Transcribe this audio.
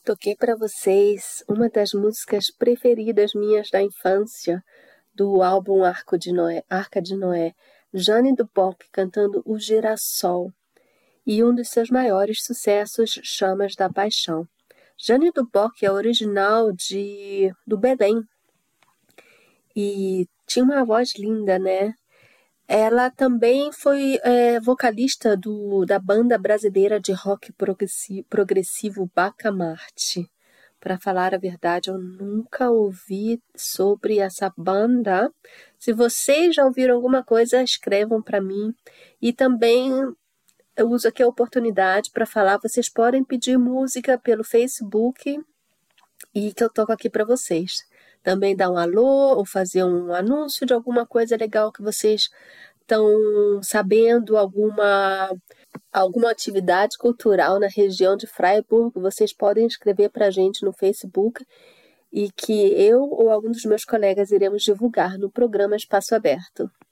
Toquei para vocês uma das músicas preferidas minhas da infância, do álbum Arca de Noé, Jeanne Duboc cantando O Girassol, e um dos seus maiores sucessos, Chamas da Paixão. Jeanne Duboc é original do Belém e tinha uma voz linda, né? Ela também foi vocalista da banda brasileira de rock progressivo Bacamarte. Para falar a verdade, eu nunca ouvi sobre essa banda. Se vocês já ouviram alguma coisa, escrevam para mim. E também eu uso aqui a oportunidade para falar, vocês podem pedir música pelo Facebook e que eu toco aqui para vocês. Também dar um alô ou fazer um anúncio de alguma coisa legal que vocês estão sabendo, alguma atividade cultural na região de Freiburg. Vocês podem escrever para a gente no Facebook e que eu ou algum dos meus colegas iremos divulgar no programa Espaço Aberto.